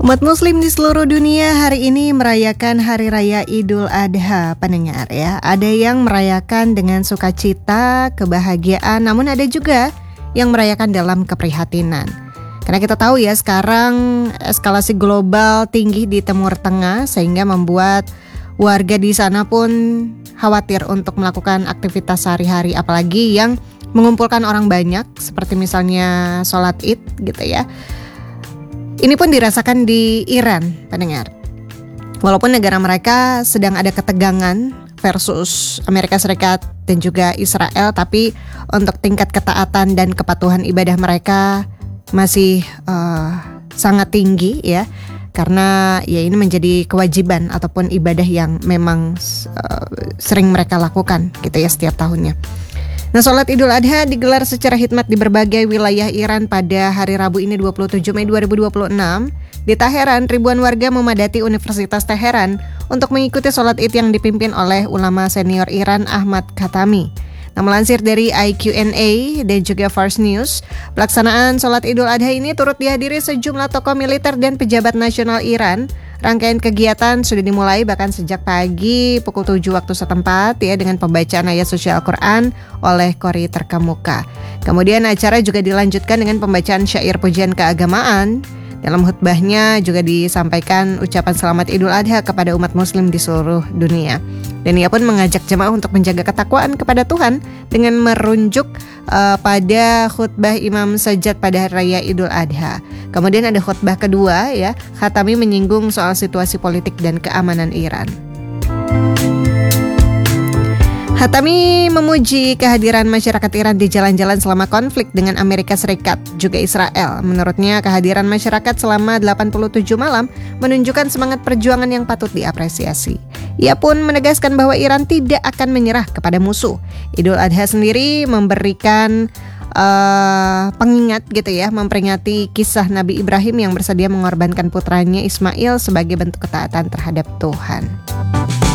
Umat muslim di seluruh dunia hari ini merayakan Hari Raya Idul Adha, pendengar ya. Ada yang merayakan dengan sukacita, kebahagiaan, namun ada juga yang merayakan dalam keprihatinan. Karena kita tahu ya sekarang eskalasi global tinggi di Timur Tengah sehingga membuat warga di sana pun khawatir untuk melakukan aktivitas sehari-hari, apalagi yang mengumpulkan orang banyak seperti misalnya sholat Id gitu ya. Ini pun dirasakan di Iran, pendengar. Walaupun negara mereka sedang ada ketegangan versus Amerika Serikat dan juga Israel, tapi untuk tingkat ketaatan dan kepatuhan ibadah mereka masih sangat tinggi ya. Karena ya ini menjadi kewajiban ataupun ibadah yang memang sering mereka lakukan gitu ya setiap tahunnya. Nah, sholat Idul Adha digelar secara khidmat di berbagai wilayah Iran pada hari Rabu ini 27 Mei 2026. Di Teheran, ribuan warga memadati Universitas Teheran untuk mengikuti sholat Id yang dipimpin oleh ulama senior Iran Ahmad Khatami. Nah, melansir dari IQNA dan juga Fars News, pelaksanaan sholat Idul Adha ini turut dihadiri sejumlah tokoh militer dan pejabat nasional Iran. Rangkaian kegiatan sudah dimulai bahkan sejak pagi pukul 7 waktu setempat ya dengan pembacaan ayat suci Al-Quran oleh qori terkemuka. Kemudian acara juga dilanjutkan dengan pembacaan syair pujian keagamaan. Dalam khutbahnya juga disampaikan ucapan selamat Idul Adha kepada umat muslim di seluruh dunia. Dan ia pun mengajak jemaah untuk menjaga ketakwaan kepada Tuhan dengan merunjuk pada khutbah Imam Sajjad pada Hari Raya Idul Adha. Kemudian ada khutbah kedua ya, Khatami menyinggung soal situasi politik dan keamanan Iran. Khatami memuji kehadiran masyarakat Iran di jalan-jalan selama konflik dengan Amerika Serikat juga Israel. Menurutnya kehadiran masyarakat selama 87 malam menunjukkan semangat perjuangan yang patut diapresiasi. Ia pun menegaskan bahwa Iran tidak akan menyerah kepada musuh. Idul Adha sendiri memberikan pengingat gitu ya, memperingati kisah Nabi Ibrahim yang bersedia mengorbankan putranya Ismail sebagai bentuk ketaatan terhadap Tuhan.